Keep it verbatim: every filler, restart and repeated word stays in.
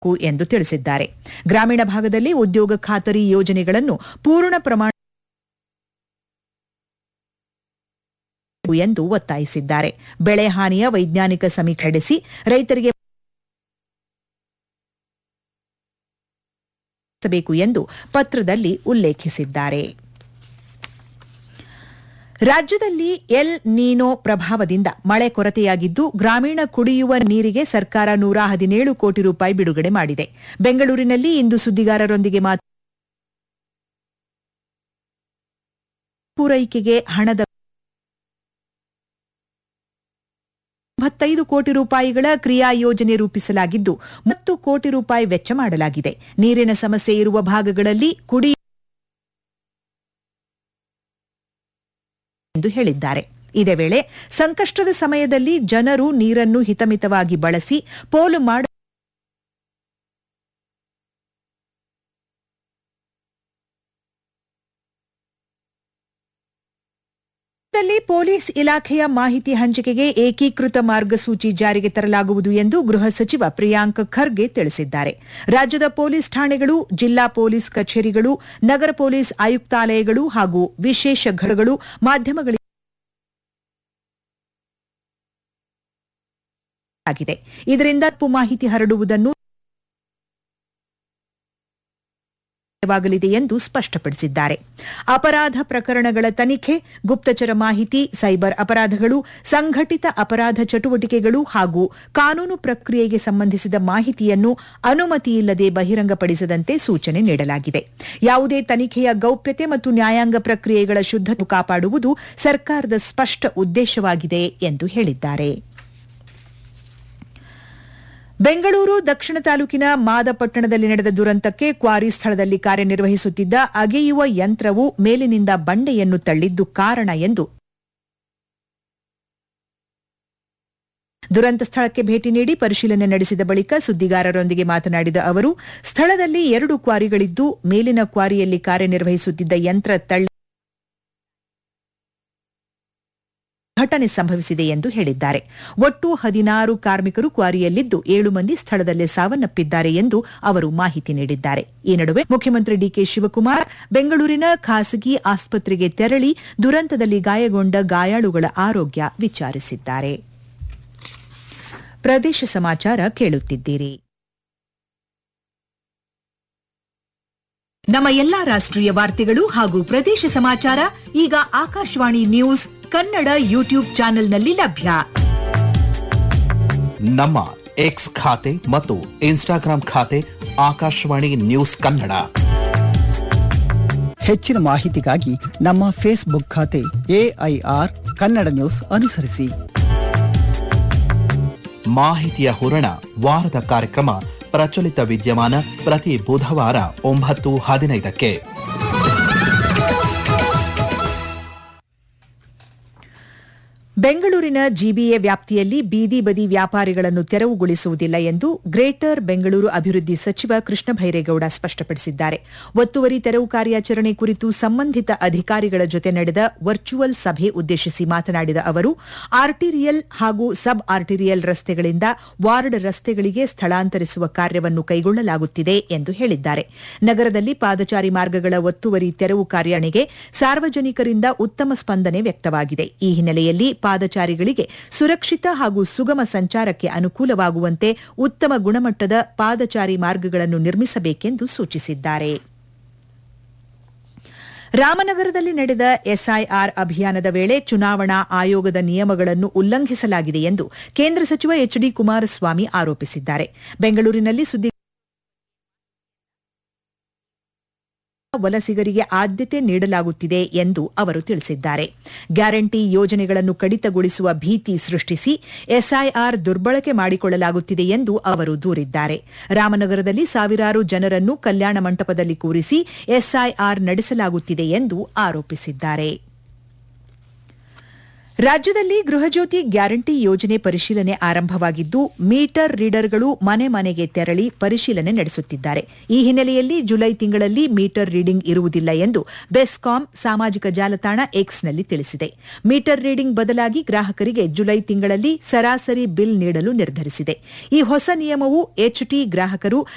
ಎಂದು ತಿಳಿಸಿದ್ದಾರೆ. ಗ್ರಾಮೀಣ ಭಾಗದಲ್ಲಿ ಉದ್ಯೋಗ ಖಾತರಿ ಯೋಜನೆಗಳನ್ನು ಪೂರ್ಣ ಪ್ರಮಾಣ ಎಂದು ಒತ್ತಾಯಿಸಿದ್ದಾರೆ. ಬೆಳೆ ಹಾನಿಯ ವೈಜ್ಞಾನಿಕ ಸಮೀಕ್ಷೆ ನಡೆಸಿ ರೈತರಿಗೆ ಬೇಕು ಎಂದು ಪತ್ರದಲ್ಲಿ ಉಲ್ಲೇಖಿಸಿದ್ದಾರೆ. ರಾಜ್ಯದಲ್ಲಿ ಎಲ್ ನೀನೋ ಪ್ರಭಾವದಿಂದ ಮಳೆ ಕೊರತೆಯಾಗಿದ್ದು ಗ್ರಾಮೀಣ ಕುಡಿಯುವ ನೀರಿಗೆ ಸರ್ಕಾರ ನೂರ ಹದಿನೇಳು ಕೋಟಿ ರೂಪಾಯಿ ಬಿಡುಗಡೆ ಮಾಡಿದೆ. ಬೆಂಗಳೂರಿನಲ್ಲಿ ಇಂದು ಸುದ್ದಿಗಾರರೊಂದಿಗೆ ಮಾತನಾಡಿ ಪೂರೈಕೆಗೆ ಹಣದ ಎಂಬತ್ತೈದು ಕೋಟಿ ರೂಪಾಯಿಗಳ ಕ್ರಿಯಾ ಯೋಜನೆ ರೂಪಿಸಲಾಗಿದ್ದು ಮೂವತ್ತು ಕೋಟಿ ರೂಪಾಯಿ ವೆಚ್ಚ ಮಾಡಲಾಗಿದೆ. ನೀರಿನ ಸಮಸ್ಯೆ ಇರುವ ಭಾಗಗಳಲ್ಲಿ ಕುಡಿ ಎಂದು ಹೇಳಿದ್ದಾರೆ. ಇದೇ ವೇಳೆ ಸಂಕಷ್ಟದ ಸಮಯದಲ್ಲಿ ಜನರು ನೀರನ್ನು ಹಿತಮಿತವಾಗಿ ಬಳಸಿ ಪೋಲು ಮಾಡ ಪೊಲೀಸ್ ಇಲಾಖೆಯ ಮಾಹಿತಿ ಹಂಚಿಕೆಗೆ ಏಕೀಕೃತ ಮಾರ್ಗಸೂಚಿ ಜಾರಿಗೆ ತರಲಾಗುವುದು ಎಂದು ಗೃಹ ಸಚಿವ ಪ್ರಿಯಾಂಕ್ ಖರ್ಗೆ ತಿಳಿಸಿದ್ದಾರೆ. ರಾಜ್ಯದ ಪೊಲೀಸ್ ಠಾಣೆಗಳು, ಜಿಲ್ಲಾ ಪೊಲೀಸ್ ಕಚೇರಿಗಳು, ನಗರ ಪೊಲೀಸ್ ಆಯುಕ್ತಾಲಯಗಳು ಹಾಗೂ ವಿಶೇಷ ಘಟಕಗಳು ಮಾಧ್ಯಮಗಳಿಗೆ ಇದರಿಂದ ತಪ್ಪು ಮಾಹಿತಿ ಹರಡುವುದನ್ನು ವಾಗಲಿದೆ ಎಂದು ಸ್ಪಷ್ಟಪಡಿಸಿದ್ದಾರೆ. ಅಪರಾಧ ಪ್ರಕರಣಗಳ ತನಿಖೆ, ಗುಪ್ತಚರ ಮಾಹಿತಿ, ಸೈಬರ್ ಅಪರಾಧಗಳು, ಸಂಘಟಿತ ಅಪರಾಧ ಚಟುವಟಿಕೆಗಳು ಹಾಗೂ ಕಾನೂನು ಪ್ರಕ್ರಿಯೆಗೆ ಸಂಬಂಧಿಸಿದ ಮಾಹಿತಿಯನ್ನು ಅನುಮತಿಯಿಲ್ಲದೆ ಬಹಿರಂಗಪಡಿಸದಂತೆ ಸೂಚನೆ ನೀಡಲಾಗಿದೆ. ಯಾವುದೇ ತನಿಖೆಯ ಗೌಪ್ಯತೆ ಮತ್ತು ನ್ಯಾಯಾಂಗ ಪ್ರಕ್ರಿಯೆಗಳ ಶುದ್ಧತೆ ಕಾಪಾಡುವುದು ಸರ್ಕಾರದ ಸ್ಪಷ್ಟ ಉದ್ದೇಶವಾಗಿದೆ ಎಂದು ಹೇಳಿದ್ದಾರೆ. ಬೆಂಗಳೂರು ದಕ್ಷಿಣ ತಾಲೂಕಿನ ಮಾದಪಟ್ಟಣದಲ್ಲಿ ನಡೆದ ದುರಂತಕ್ಕೆ ಕ್ವಾರಿ ಸ್ಥಳದಲ್ಲಿ ಕಾರ್ಯನಿರ್ವಹಿಸುತ್ತಿದ್ದ ಅಗೆಯುವ ಯಂತ್ರವು ಮೇಲಿನಿಂದ ಬಂಡೆಯನ್ನು ತಳ್ಳಿದ್ದು ಕಾರಣ ಎಂದು ದುರಂತ ಸ್ಥಳಕ್ಕೆ ಭೇಟಿ ನೀಡಿ ಪರಿಶೀಲನೆ ನಡೆಸಿದ ಬಳಿಕ ಸುದ್ದಿಗಾರರೊಂದಿಗೆ ಮಾತನಾಡಿದ ಅವರು, ಸ್ಥಳದಲ್ಲಿ ಎರಡು ಕ್ವಾರಿಗಳಿದ್ದು ಮೇಲಿನ ಕ್ವಾರಿಯಲ್ಲಿ ಕಾರ್ಯನಿರ್ವಹಿಸುತ್ತಿದ್ದ ಯಂತ್ರ ತಳ್ಳಿ ಘಟನೆ ಸಂಭವಿಸಿದೆ ಎಂದು ಹೇಳಿದ್ದಾರೆ. ಒಟ್ಟು ಹದಿನಾರು ಕಾರ್ಮಿಕರು ಕ್ವಾರಿಯಲ್ಲಿದ್ದು ಏಳು ಮಂದಿ ಸ್ಥಳದಲ್ಲೇ ಸಾವನ್ನಪ್ಪಿದ್ದಾರೆ ಎಂದು ಅವರು ಮಾಹಿತಿ ನೀಡಿದ್ದಾರೆ. ಈ ನಡುವೆ ಮುಖ್ಯಮಂತ್ರಿ ಡಿಕೆ ಶಿವಕುಮಾರ್ ಬೆಂಗಳೂರಿನ ಖಾಸಗಿ ಆಸ್ಪತ್ರೆಗೆ ತೆರಳಿ ದುರಂತದಲ್ಲಿ ಗಾಯಗೊಂಡ ಗಾಯಾಳುಗಳ ಆರೋಗ್ಯ ವಿಚಾರಿಸಿದ್ದಾರೆ. ಪ್ರದೇಶ ಸಮಾಚಾರ ಕೇಳುತ್ತಿದ್ದೀರಿ. ನಮ್ಮ ಎಲ್ಲಾ ರಾಷ್ಟ್ರೀಯ ವಾರ್ತೆಗಳು ಹಾಗೂ ಪ್ರದೇಶ ಸಮಾಚಾರ ಈಗ ಆಕಾಶವಾಣಿ ನ್ಯೂಸ್ ಕನ್ನಡ ಯೂಟ್ಯೂಬ್ ಚಾನೆಲ್ನಲ್ಲಿ ಲಭ್ಯ. ನಮ್ಮ ಎಕ್ಸ್ ಖಾತೆ ಮತ್ತು ಇನ್ಸ್ಟಾಗ್ರಾಂ ಖಾತೆ ಆಕಾಶವಾಣಿ ನ್ಯೂಸ್ ಕನ್ನಡ. ಹೆಚ್ಚಿನ ಮಾಹಿತಿಗಾಗಿ ನಮ್ಮ ಫೇಸ್ಬುಕ್ ಖಾತೆ ಎಐಆರ್ ಕನ್ನಡ ನ್ಯೂಸ್ ಅನುಸರಿಸಿ. ಮಾಹಿತಿಯ ಹೂರಣ ವಾರದ ಕಾರ್ಯಕ್ರಮ ಪ್ರಚಲಿತ ವಿದ್ಯಮಾನ ಪ್ರತಿ ಬುಧವಾರ ಒಂಬತ್ತು ಹದಿನೈದಕ್ಕೆ. ಬೆಂಗಳೂರಿನ ಜಿಬಿಎ ವ್ಯಾಪ್ತಿಯಲ್ಲಿ ಬೀದಿ ಬದಿ ವ್ಯಾಪಾರಿಗಳನ್ನು ತೆರವುಗೊಳಿಸುವುದಿಲ್ಲ ಎಂದು ಗ್ರೇಟರ್ ಬೆಂಗಳೂರು ಅಭಿವೃದ್ಧಿ ಸಚಿವ ಕೃಷ್ಣ ಬೈರೇಗೌಡ ಸ್ಪಷ್ಟಪಡಿಸಿದ್ದಾರೆ. ಒತ್ತುವರಿ ತೆರವು ಕಾರ್ಯಾಚರಣೆ ಕುರಿತು ಸಂಬಂಧಿತ ಅಧಿಕಾರಿಗಳ ಜೊತೆ ನಡೆದ ವರ್ಚುವಲ್ ಸಭೆ ಉದ್ದೇಶಿಸಿ ಮಾತನಾಡಿದ ಅವರು, ಆರ್ಟಿರಿಯಲ್ ಹಾಗೂ ಸಬ್ ಆರ್ಟಿರಿಯಲ್ ರಸ್ತೆಗಳಿಂದ ವಾರ್ಡ್ ರಸ್ತೆಗಳಿಗೆ ಸ್ಥಳಾಂತರಿಸುವ ಕಾರ್ಯವನ್ನು ಕೈಗೊಳ್ಳಲಾಗುತ್ತಿದೆ ಎಂದು ಹೇಳಿದ್ದಾರೆ. ನಗರದಲ್ಲಿ ಪಾದಚಾರಿ ಮಾರ್ಗಗಳ ಒತ್ತುವರಿ ತೆರವು ಕಾರ್ಯಾಚರಣೆಗೆ ಸಾರ್ವಜನಿಕರಿಂದ ಉತ್ತಮ ಸ್ಪಂದನೆ ವ್ಯಕ್ತವಾಗಿದೆ. ಈ ಹಿನ್ನೆಲೆಯಲ್ಲಿ ಪಾದಚಾರಿಗಳಿಗೆ ಸುರಕ್ಷಿತ ಹಾಗೂ ಸುಗಮ ಸಂಚಾರಕ್ಕೆ ಅನುಕೂಲವಾಗುವಂತೆ ಉತ್ತಮ ಗುಣಮಟ್ಟದ ಪಾದಚಾರಿ ಮಾರ್ಗಗಳನ್ನು ನಿರ್ಮಿಸಬೇಕೆಂದು ಸೂಚಿಸಿದ್ದಾರೆ. ರಾಮನಗರದಲ್ಲಿ ನಡೆದ ಎಸ್ಐಆರ್ ಅಭಿಯಾನದ ವೇಳೆ ಚುನಾವಣಾ ಆಯೋಗದ ನಿಯಮಗಳನ್ನು ಉಲ್ಲಂಘಿಸಲಾಗಿದೆ ಎಂದು ಕೇಂದ್ರ ಸಚಿವ ಎಚ್ ಡಿ ಕುಮಾರಸ್ವಾಮಿ ಆರೋಪಿಸಿದ್ದಾರೆ. ಬೆಂಗಳೂರಿನಲ್ಲಿ ಸುದ್ದಿ ವಲಸಿಗರಿಗೆ ಆದ್ಯತೆ ನೀಡಲಾಗುತ್ತಿದೆ ಎಂದು ಅವರು ತಿಳಿಸಿದ್ದಾರೆ. ಗ್ಯಾರಂಟಿ ಯೋಜನೆಗಳನ್ನು ಕಡಿತಗೊಳಿಸುವ ಭೀತಿ ಸೃಷ್ಟಿಸಿ ಎಸ್ಐಆರ್ ದುರ್ಬಳಕೆ ಮಾಡಿಕೊಳ್ಳಲಾಗುತ್ತಿದೆ ಎಂದು ಅವರು ದೂರಿದ್ದಾರೆ. ರಾಮನಗರದಲ್ಲಿ ಸಾವಿರಾರು ಜನರನ್ನು ಕಲ್ಯಾಣ ಮಂಟಪದಲ್ಲಿ ಕೂರಿಸಿ ಎಸ್ಐಆರ್ ನಡೆಸಲಾಗುತ್ತಿದೆ ಎಂದು ಆರೋಪಿಸಿದ್ದಾರೆ. ರಾಜ್ಯದಲ್ಲಿ ಗೃಹಜ್ಯೋತಿ ಗ್ಯಾರಂಟಿ ಯೋಜನೆ ಪರಿಶೀಲನೆ ಆರಂಭವಾಗಿದ್ದು ಮೀಟರ್ ರೀಡರ್ಗಳು ಮನೆ ಮನೆಗೆ ತೆರಳಿ ಪರಿಶೀಲನೆ ನಡೆಸುತ್ತಿದ್ದಾರೆ. ಈ ಹಿನ್ನೆಲೆಯಲ್ಲಿ ಜುಲೈ ತಿಂಗಳಲ್ಲಿ ಮೀಟರ್ ರೀಡಿಂಗ್ ಇರುವುದಿಲ್ಲ ಎಂದು ಬೆಸ್ಕಾಂ ಸಾಮಾಜಿಕ ಜಾಲತಾಣ ಎಕ್ಸ್ನಲ್ಲಿ ತಿಳಿಸಿದೆ. ಮೀಟರ್ ರೀಡಿಂಗ್ ಬದಲಾಗಿ ಗ್ರಾಹಕರಿಗೆ ಜುಲೈ ತಿಂಗಳಲ್ಲಿ ಸರಾಸರಿ ಬಿಲ್ ನೀಡಲು ನಿರ್ಧರಿಸಿದೆ. ಈ ಹೊಸ ನಿಯಮವು ಎಚ್ಟಿ ಗ್ರಾಹಕರು